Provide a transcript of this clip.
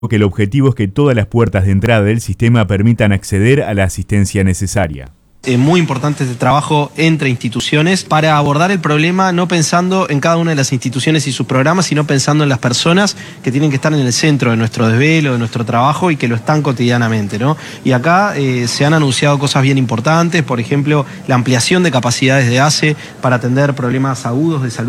que el objetivo es que todas las puertas de entrada del sistema permitan acceder a la asistencia necesaria. Muy importante este trabajo entre instituciones para abordar el problema no pensando en cada una de las instituciones y sus programas, sino pensando en las personas que tienen que estar en el centro de nuestro desvelo, de nuestro trabajo y que lo están cotidianamente, ¿no? Y acá se han anunciado cosas bien importantes, por ejemplo, la ampliación de capacidades de ACE para atender problemas agudos de salud.